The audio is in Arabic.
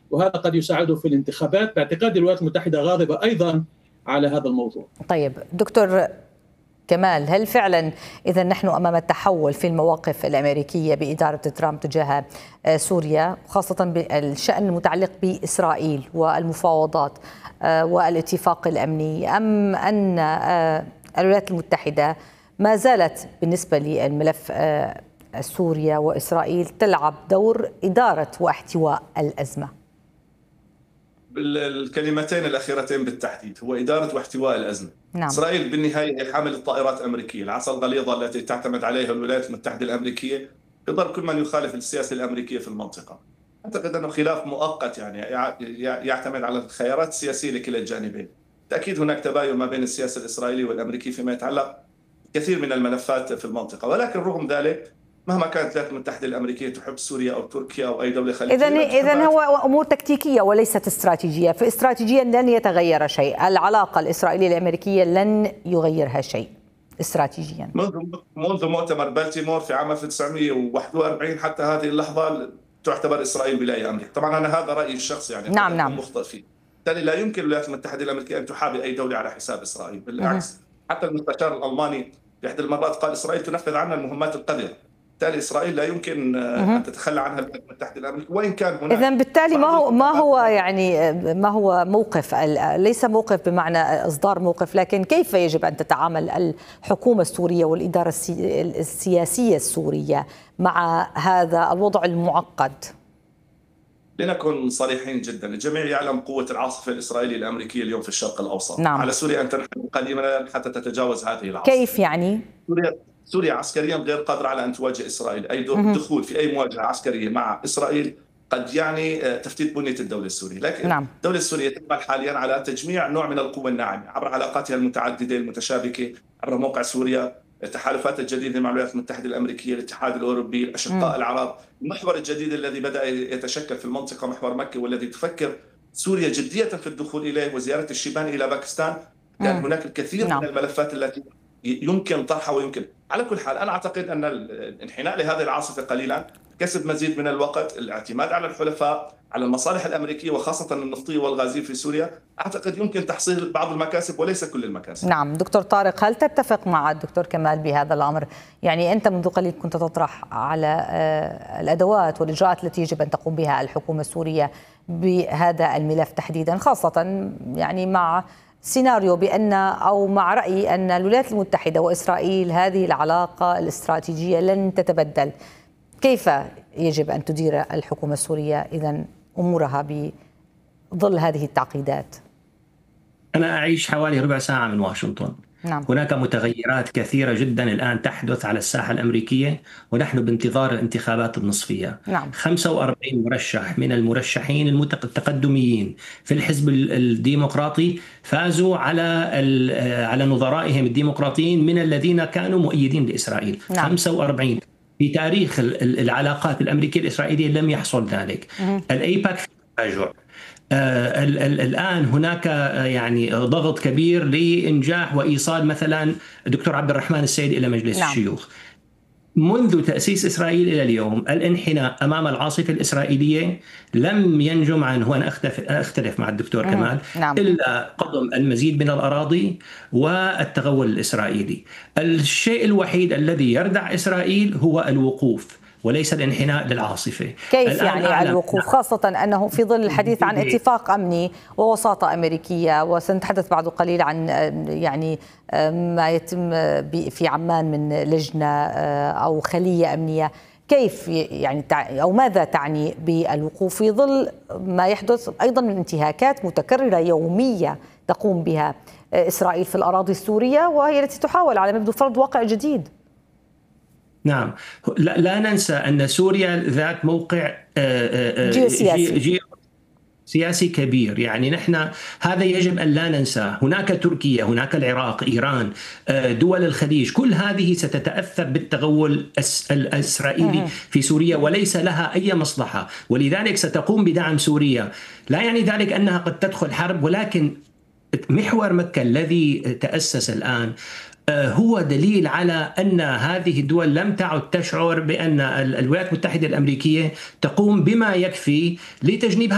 وهذا قد يساعده في الانتخابات. باعتقاد الولايات المتحدة غاضبة أيضا على هذا الموضوع. طيب دكتور كمال، هل فعلا إذا نحن أمام التحول في المواقف الأمريكية بإدارة ترامب تجاه سوريا، خاصة بالشأن المتعلق بإسرائيل والمفاوضات والاتفاق الأمني، أم أن الولايات المتحدة ما زالت بالنسبة للملف سوريا وإسرائيل تلعب دور إدارة واحتواء الأزمة؟ الكلمتين الأخيرتين بالتحديد، هو إدارة واحتواء الأزمة. نعم. إسرائيل بالنهاية هي حامل طائرات أمريكية، العصا الغليظة التي تعتمد عليها الولايات المتحدة الأمريكية يضر كل من يخالف السياسة الأمريكية في المنطقة. أعتقد أنه خلاف مؤقت يعني يعتمد على الخيارات السياسية لكلا الجانبين. تأكيد هناك تباين ما بين السياسة الإسرائيلية والأمريكية فيما يتعلق كثير من الملفات في المنطقة، ولكن رغم ذلك مهما كانت الولايات المتحدة الأمريكية تحب سوريا أو تركيا أو أي دولة خليجية، إذن هو أمور تكتيكية وليست استراتيجية، فاستراتيجيا لن يتغير شيء، العلاقة الإسرائيلية الأمريكية لن يغيرها شيء استراتيجيا. منذ مؤتمر بالتيمور في عام 1941 حتى هذه اللحظة تعتبر إسرائيل ولاية أمريكية. طبعا أنا هذا رأيي الشخصي يعني، نعم مخطئ فيه. بالتالي لا يمكن الولايات المتحدة الأمريكية أن تحابي أي دولة على حساب إسرائيل، بالعكس. حتى المستشار الألماني في إحدى المرات قال إسرائيل تنفذ عنا المهمات القذرة. بالتالي إسرائيل لا يمكن أن تتخلى عنها الولايات المتحدة الأمريكية، وإن كان هناك. إذن بالتالي ما هو موقف، ليس موقف بمعنى إصدار موقف، لكن كيف يجب أن تتعامل الحكومة السورية والإدارة السياسية السورية مع هذا الوضع المعقد؟ لنكن صريحين جدا، الجميع يعلم قوة العاصفة الإسرائيلية الأمريكية اليوم في الشرق الأوسط. نعم. على سوريا أن تنحل قليلا حتى تتجاوز هذه العاصفة. كيف يعني؟ سوريا عسكريا غير قادرة على أن تواجه إسرائيل. أي دخول في أي مواجهة عسكرية مع إسرائيل قد يعني تفتيت بنية الدولة السورية. لكن نعم. الدولة السورية تعمل حاليا على تجميع نوع من القوة الناعمة عبر علاقاتها المتعددة المتشابكة، عبر موقع سوريا، التحالفات الجديدة مع الولايات المتحدة الأمريكية، الاتحاد الأوروبي، الأشقاء العرب. المحور الجديد الذي بدأ يتشكل في المنطقة محور مكة، والذي تفكر سوريا جدية في الدخول إليه، وزيارة الشيباني إلى باكستان. كان هناك الكثير من الملفات التي يمكن طرحها ويمكن. على كل حال أنا أعتقد أن الانحناء لهذه العاصفة قليلا، كسب مزيد من الوقت، الاعتماد على الحلفاء، على المصالح الأمريكية وخاصة النفطية والغازية في سوريا، أعتقد يمكن تحصيل بعض المكاسب وليس كل المكاسب. نعم. دكتور طارق، هل تتفق مع الدكتور كمال بهذا الأمر؟ يعني أنت منذ قليل كنت تطرح على الأدوات والإجراءات التي يجب أن تقوم بها الحكومة السورية بهذا الملف تحديدا، خاصة يعني مع سيناريو بأن أو مع رأي أن الولايات المتحدة وإسرائيل هذه العلاقة الاستراتيجية لن تتبدل. كيف يجب أن تدير الحكومة السورية إذن أمورها بظل هذه التعقيدات؟ أنا أعيش حوالي ربع ساعة من واشنطن. نعم. هناك متغيرات كثيرة جدا الآن تحدث على الساحة الأمريكية، ونحن بانتظار الانتخابات النصفية. نعم. 45 مرشح من المرشحين التقدميين في الحزب الديمقراطي فازوا على نظرائهم الديمقراطيين من الذين كانوا مؤيدين لإسرائيل. نعم. 45 في تاريخ العلاقات الأمريكية الإسرائيلية لم يحصل ذلك. الأيباك في تراجع. الآن هناك يعني ضغط كبير لإنجاح وإيصال مثلا الدكتور عبد الرحمن السيد إلى مجلس نعم. الشيوخ. منذ تأسيس إسرائيل إلى اليوم الانحناء أمام العاصفة الإسرائيلية لم ينجم عنه، وأنا أختلف مع الدكتور كمال، نعم. إلا قضم المزيد من الأراضي والتغول الإسرائيلي. الشيء الوحيد الذي يردع إسرائيل هو الوقوف وليس الانحناء للعاصفة. كيف يعني الوقوف، خاصة أنه في ظل الحديث عن اتفاق أمني ووساطة أمريكية، وسنتحدث بعد قليل عن يعني ما يتم في عمان من لجنة أو خلية أمنية. كيف يعني أو ماذا تعني بالوقوف في ظل ما يحدث أيضا من انتهاكات متكررة يومية تقوم بها إسرائيل في الأراضي السورية، وهي التي تحاول على ما يبدو فرض واقع جديد؟ نعم، لا ننسى أن سوريا ذات موقع سياسي كبير. يعني نحن هذا يجب أن لا ننساه. هناك تركيا، هناك العراق، إيران، دول الخليج، كل هذه ستتأثر بالتغول الإسرائيلي في سوريا وليس لها أي مصلحة، ولذلك ستقوم بدعم سوريا. لا يعني ذلك أنها قد تدخل حرب، ولكن محور مكة الذي تأسس الآن هو دليل على أن هذه الدول لم تعد تشعر بأن الولايات المتحدة الأمريكية تقوم بما يكفي لتجنيب